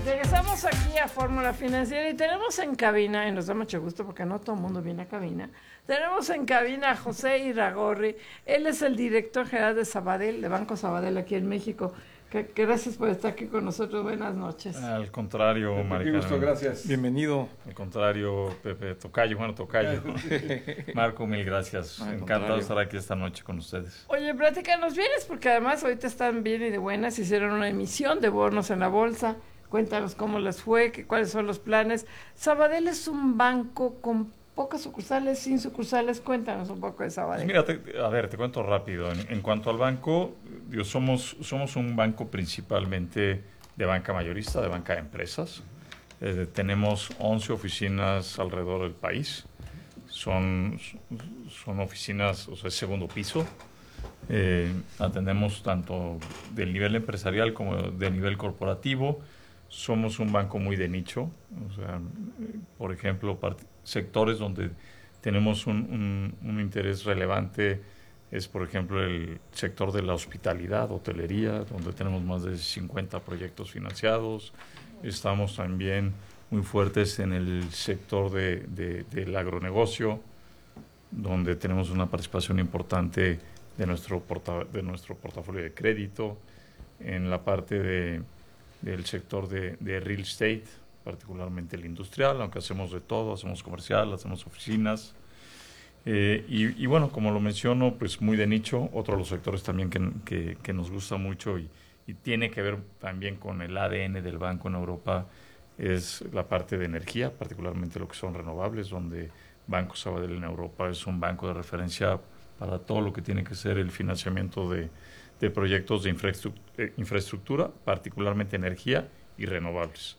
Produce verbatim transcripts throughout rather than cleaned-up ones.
Regresamos aquí a Fórmula Financiera y tenemos en cabina, y nos da mucho gusto porque no todo el mundo viene a cabina, tenemos en cabina a José Iragorri. Él es el director general de Sabadell, de Banco Sabadell aquí en México. Que, que gracias por estar aquí con nosotros. Buenas noches. Al contrario, Mari Carmen. Gusto, gracias. Bienvenido. Al contrario, Pepe Tocayo, bueno, Tocayo. Marco, mil gracias. Al Encantado contrario. de estar aquí esta noche con ustedes. Oye, platícanos, vienes porque además ahorita están bien y de buenas, hicieron una emisión de bonos en la bolsa. Cuéntanos cómo les fue, qué, cuáles son los planes. Sabadell es un banco con pocas sucursales, sin sucursales. Cuéntanos un poco de Sabadell. Pues mira, te, a ver, te cuento rápido. En, en cuanto al banco, digo, somos, somos un banco principalmente de banca mayorista, de banca de empresas. Eh, tenemos once oficinas alrededor del país. Son, son oficinas, o sea, es segundo piso. Eh, atendemos tanto del nivel empresarial como del nivel corporativo. Somos un banco muy de nicho, o sea, por ejemplo, sectores donde tenemos un, un, un interés relevante es, por ejemplo, el sector de la hospitalidad, hotelería, donde tenemos más de cincuenta proyectos financiados. Estamos también muy fuertes en el sector de, de, del agronegocio, donde tenemos una participación importante de nuestro, porta, de nuestro portafolio de crédito, en la parte de del sector de, de real estate, particularmente el industrial, aunque hacemos de todo, hacemos comercial, hacemos oficinas. Eh, y, y bueno, como lo menciono, pues muy de nicho. Otro de los sectores también que, que, que nos gusta mucho y, y tiene que ver también con el A D N del banco en Europa es la parte de energía, particularmente lo que son renovables, donde Banco Sabadell en Europa es un banco de referencia para todo lo que tiene que ser el financiamiento de de proyectos de infraestructura, infraestructura, particularmente energía y renovables.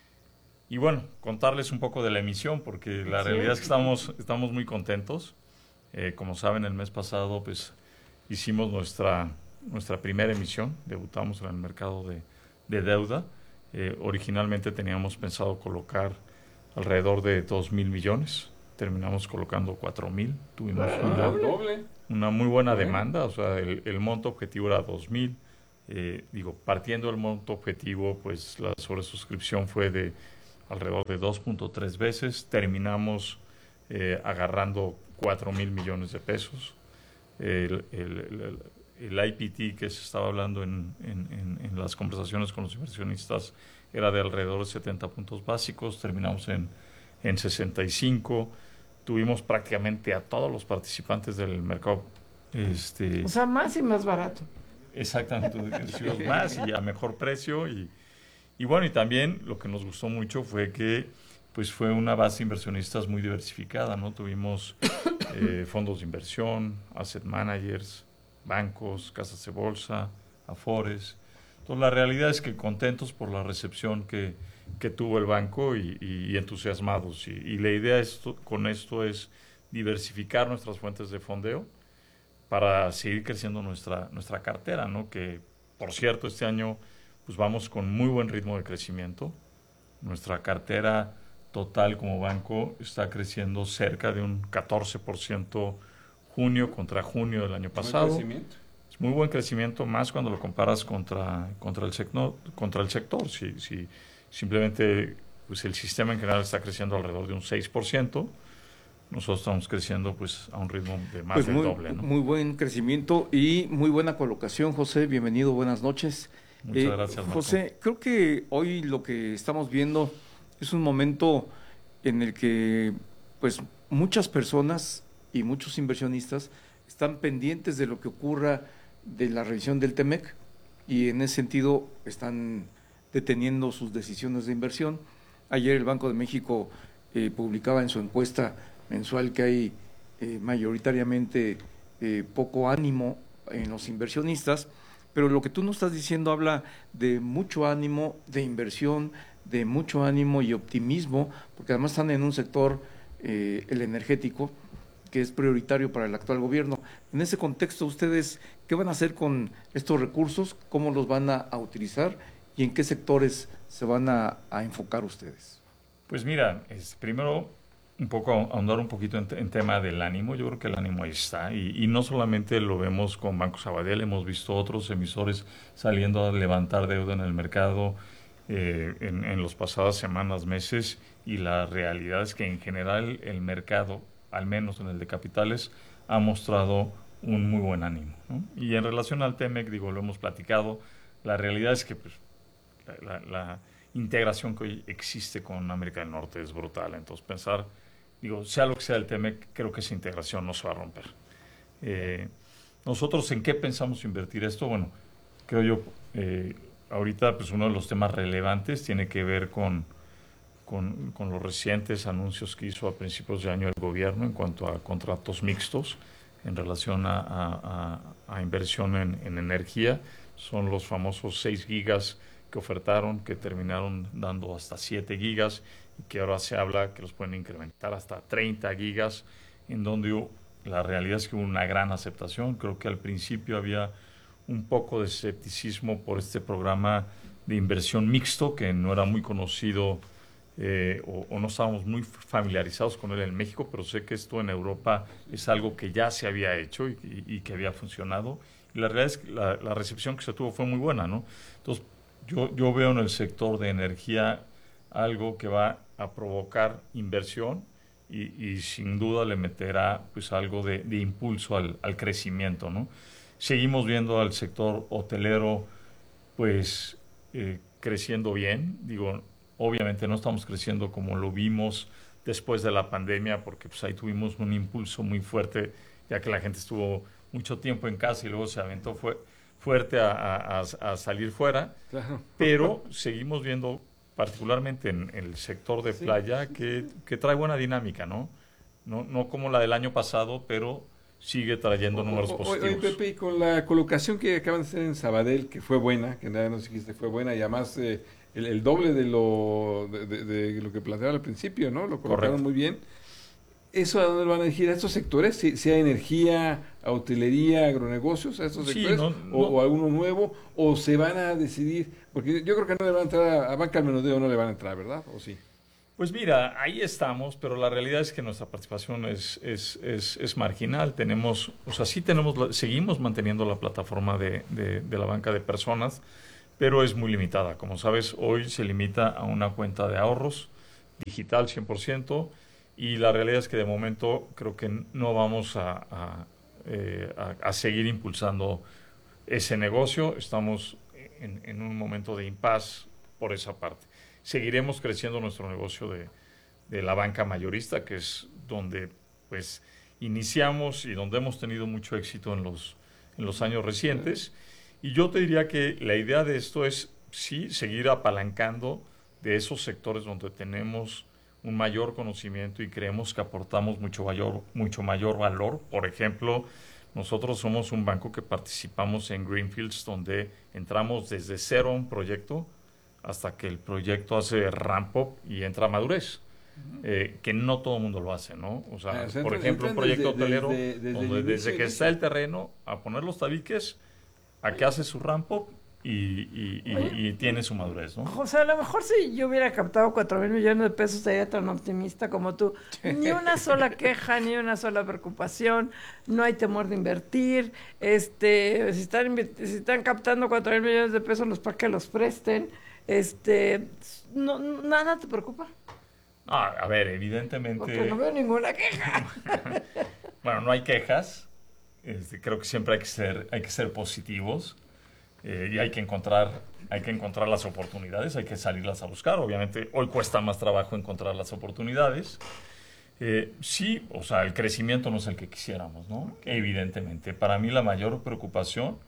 Y bueno, contarles un poco de la emisión, porque la sí. realidad es que estamos, estamos muy contentos. Eh, como saben, el mes pasado pues hicimos nuestra, nuestra primera emisión, debutamos en el mercado de, de deuda. Eh, originalmente teníamos pensado colocar alrededor de dos mil millones, terminamos colocando cuatro mil, tuvimos una, doble. una muy buena demanda, o sea, el, el monto objetivo era dos mil, eh, digo, partiendo del monto objetivo, pues la sobresuscripción fue de alrededor de dos punto tres veces, terminamos eh, agarrando cuatro mil millones de pesos, el, el, el, el I P T que se estaba hablando en, en, en, en las conversaciones con los inversionistas era de alrededor de setenta puntos básicos, terminamos en, en sesenta y cinco. Tuvimos prácticamente a todos los participantes del mercado. Este, o sea, más y más barato. Exactamente, más y a mejor precio. Y, y bueno, y también lo que nos gustó mucho fue que pues fue una base de inversionistas muy diversificada, ¿no? Tuvimos eh, fondos de inversión, asset managers, bancos, casas de bolsa, afores. Entonces, la realidad es que contentos por la recepción que que tuvo el banco y, y, y entusiasmados. Y, y la idea esto, con esto es diversificar nuestras fuentes de fondeo para seguir creciendo nuestra, nuestra cartera, ¿no? Que, por cierto, este año pues vamos con muy buen ritmo de crecimiento. Nuestra cartera total como banco está creciendo cerca de un catorce por ciento junio contra junio del año pasado. ¿Buen crecimiento? Es muy buen crecimiento, más cuando lo comparas contra, contra, el, sector, contra el sector. Si, si, Simplemente pues el sistema en general está creciendo alrededor de un seis por ciento. Nosotros estamos creciendo pues a un ritmo de más pues del muy, doble, ¿no? Muy buen crecimiento y muy buena colocación, José. Bienvenido, buenas noches. Muchas eh, gracias, Marco. José, creo que hoy lo que estamos viendo es un momento en el que pues muchas personas y muchos inversionistas están pendientes de lo que ocurra de la revisión del T-MEC y en ese sentido están deteniendo sus decisiones de inversión. Ayer el Banco de México eh, publicaba en su encuesta mensual que hay eh, mayoritariamente eh, poco ánimo en los inversionistas, pero lo que tú nos estás diciendo habla de mucho ánimo de inversión, de mucho ánimo y optimismo, porque además están en un sector, eh, el energético, que es prioritario para el actual gobierno. En ese contexto, ¿ustedes qué van a hacer con estos recursos? ¿Cómo los van a, a utilizar? ¿Y en qué sectores se van a, a enfocar ustedes? Pues mira, es, primero un poco ahondar un poquito en, en tema del ánimo. Yo creo que el ánimo ahí está y, y no solamente lo vemos con Banco Sabadell, hemos visto otros emisores saliendo a levantar deuda en el mercado eh, en, en las pasadas semanas, meses, y la realidad es que en general el mercado, al menos en el de capitales, ha mostrado un muy buen ánimo, ¿no? Y en relación al T-M E C, digo, lo hemos platicado, la realidad es que pues, la, la, la integración que hoy existe con América del Norte es brutal. Entonces pensar, digo, sea lo que sea el T M E C, creo que esa integración no se va a romper. Eh, nosotros, ¿en qué pensamos invertir esto? Bueno, creo yo, eh, ahorita pues uno de los temas relevantes tiene que ver con, con, con los recientes anuncios que hizo a principios de año el gobierno en cuanto a contratos mixtos en relación a, a, a, a inversión en, en energía. Son los famosos seis gigas que ofertaron, que terminaron dando hasta siete gigas y que ahora se habla que los pueden incrementar hasta treinta gigas, en donde hubo, la realidad es que hubo una gran aceptación. Creo que al principio había un poco de escepticismo por este programa de inversión mixto, que no era muy conocido eh, o, o no estábamos muy familiarizados con él en México, pero sé que esto en Europa es algo que ya se había hecho y, y, y que había funcionado. Y la realidad es que la, la recepción que se tuvo fue muy buena, ¿no? Entonces, Yo, yo veo en el sector de energía algo que va a provocar inversión y, y sin duda le meterá pues algo de, de impulso al, al crecimiento, ¿no? Seguimos viendo al sector hotelero pues eh, creciendo bien. Digo, obviamente no estamos creciendo como lo vimos después de la pandemia, porque pues ahí tuvimos un impulso muy fuerte, ya que la gente estuvo mucho tiempo en casa y luego se aventó fue fuerte a, a, a salir fuera, claro. Pero seguimos viendo, particularmente en, en el sector de playa, sí. que, que trae buena dinámica, ¿no? ¿no? No como la del año pasado, pero sigue trayendo o, números o, positivos. Oye, Pepe, y con la colocación que acaban de hacer en Sabadell, que fue buena, que nada nos dijiste fue buena, y además eh, el, el doble de lo de, de, de lo que planteaba al principio, ¿no? Lo colocaron Correcto. Muy bien. ¿Eso a dónde lo van a dirigir? ¿A estos sectores? Si, sea energía, a hotelería, agronegocios, a estos sí, sectores, no, no. O, o alguno nuevo, o se van a decidir, porque yo creo que no le van a entrar a, a banca al menudeo, no le van a entrar, ¿verdad? ¿O sí? Pues mira, ahí estamos, pero la realidad es que nuestra participación es, es, es, es marginal. Tenemos, o sea, sí tenemos, seguimos manteniendo la plataforma de, de, de la banca de personas, pero es muy limitada. Como sabes, hoy se limita a una cuenta de ahorros digital cien por ciento, y la realidad es que de momento creo que no vamos a, a, eh, a, a seguir impulsando ese negocio. Estamos en, en un momento de impasse por esa parte. Seguiremos creciendo nuestro negocio de, de la banca mayorista, que es donde pues iniciamos y donde hemos tenido mucho éxito en los, en los años recientes. Y yo te diría que la idea de esto es sí seguir apalancando de esos sectores donde tenemos un mayor conocimiento y creemos que aportamos mucho mayor, mucho mayor valor. Por ejemplo, nosotros somos un banco que participamos en Greenfields, donde entramos desde cero a un proyecto hasta que el proyecto hace ramp up y entra a madurez, uh-huh. eh, que no todo el mundo lo hace, ¿no? O sea, ah, por ejemplo, un proyecto desde, hotelero, desde, desde, donde desde que está el terreno, a poner los tabiques, a que hace su ramp up y, y, y, y tiene su madurez, ¿no? José, a lo mejor si yo hubiera captado cuatro mil millones de pesos sería tan optimista como tú. Ni una sola queja, ni una sola preocupación, no hay temor de invertir. Este, si están, si están captando cuatro mil millones de pesos, los para que los presten. Este, no, nada te preocupa. Ah, a ver, evidentemente. Porque no veo ninguna queja. Bueno, no hay quejas. Este, creo que siempre hay que ser, hay que ser positivos. Eh, y hay que encontrar hay que encontrar las oportunidades, hay que salirlas a buscar. Obviamente hoy cuesta más trabajo encontrar las oportunidades. Eh, sí, o sea, el crecimiento no es el que quisiéramos, ¿no? Evidentemente. Para mí la mayor preocupación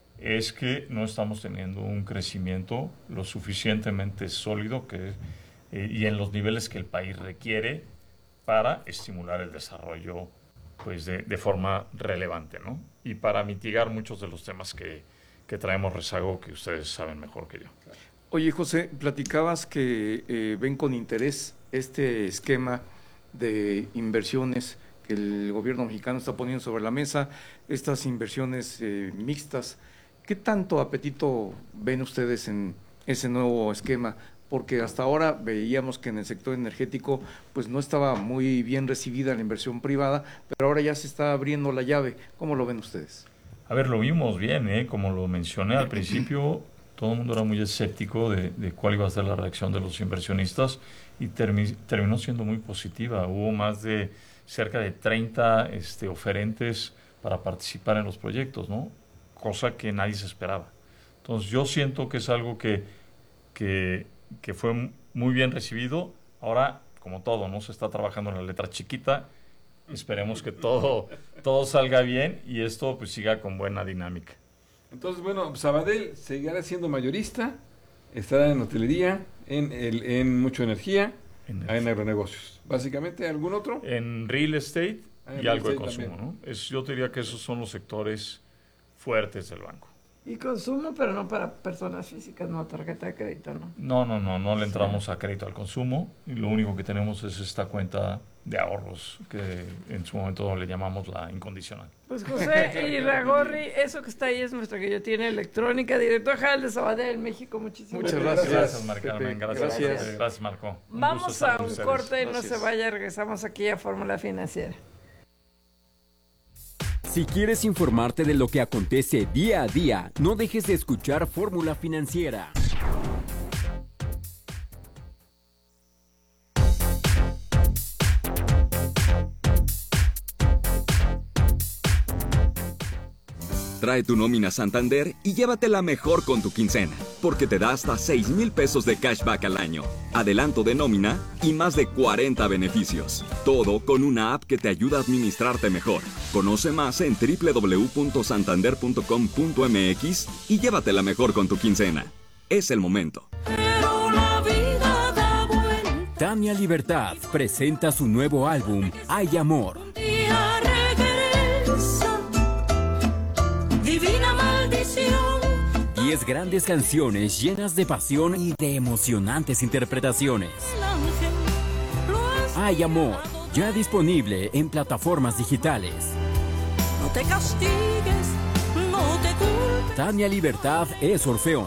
es que no estamos teniendo un crecimiento lo suficientemente sólido que, eh, y en los niveles que el país requiere para estimular el desarrollo pues, de, de forma relevante, ¿no? Y para mitigar muchos de los temas que que traemos rezago que ustedes saben mejor que yo. Oye, José, platicabas que eh, ven con interés este esquema de inversiones que el gobierno mexicano está poniendo sobre la mesa, estas inversiones eh, mixtas. ¿Qué tanto apetito ven ustedes en ese nuevo esquema? Porque hasta ahora veíamos que en el sector energético pues no estaba muy bien recibida la inversión privada, pero ahora ya se está abriendo la llave. ¿Cómo lo ven ustedes? A ver, lo vimos bien, ¿eh? Como lo mencioné al principio, todo el mundo era muy escéptico de, de cuál iba a ser la reacción de los inversionistas y termi- terminó siendo muy positiva. Hubo más de cerca de treinta este, oferentes para participar en los proyectos, ¿no? Cosa que nadie se esperaba. Entonces yo siento que es algo que, que, que fue muy bien recibido. Ahora, como todo, ¿no? Se está trabajando en la letra chiquita. Esperemos que todo, todo salga bien y esto pues siga con buena dinámica. Entonces, bueno, Sabadell seguirá siendo mayorista, estará en hotelería, en, el, en mucho energía, energía, en agronegocios. Básicamente, ¿algún otro? En real estate ah, y real algo estate de consumo, también. ¿no? Es, yo te diría que esos son los sectores fuertes del banco. Y consumo, pero no para personas físicas, no tarjeta de crédito, ¿no? No, no, no, no le entramos a crédito al consumo. Y lo único que tenemos es esta cuenta de ahorros que en su momento le llamamos la incondicional. Pues José Irragorri, eso que está ahí es nuestra guillotina electrónica, director general de Sabadell en México. Muchísimas Muchas gracias. gracias. Gracias, Mar Carmen. Gracias. Gracias. Gracias, gracias Marco. Un Vamos gusto estar a con un ustedes. corte y no Gracias. se vaya, regresamos aquí a Fórmula Financiera. Si quieres informarte de lo que acontece día a día, no dejes de escuchar Fórmula Financiera. Trae tu nómina Santander y llévatela mejor con tu quincena, porque te da hasta seis mil pesos de cashback al año, adelanto de nómina y más de cuarenta beneficios. Todo con una app que te ayuda a administrarte mejor. Conoce más en doble u doble u doble u punto santander punto com punto m x y llévatela mejor con tu quincena. Es el momento. Tania Libertad presenta su nuevo álbum, Hay Amor. Divina maldición. Diez grandes canciones llenas de pasión y de emocionantes interpretaciones. Hay Amor, ya disponible en plataformas digitales. No te castigues, no te culpes. Tania Libertad es Orfeón.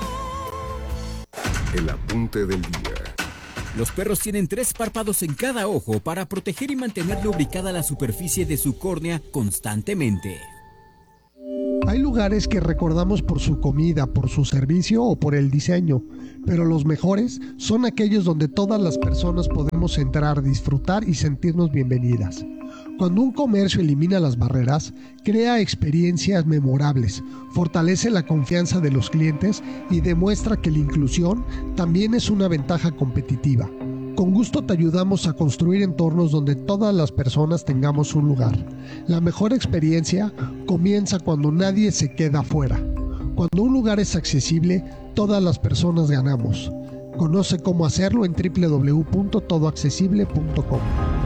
El apunte del día. Los perros tienen tres párpados en cada ojo para proteger y mantener lubricada la superficie de su córnea constantemente. Hay lugares que recordamos por su comida, por su servicio o por el diseño, pero los mejores son aquellos donde todas las personas podemos entrar, disfrutar y sentirnos bienvenidas. Cuando un comercio elimina las barreras, crea experiencias memorables, fortalece la confianza de los clientes y demuestra que la inclusión también es una ventaja competitiva. Con gusto te ayudamos a construir entornos donde todas las personas tengamos un lugar. La mejor experiencia comienza cuando nadie se queda fuera. Cuando un lugar es accesible, todas las personas ganamos. Conoce cómo hacerlo en doble u doble u doble u punto todo accesible punto com.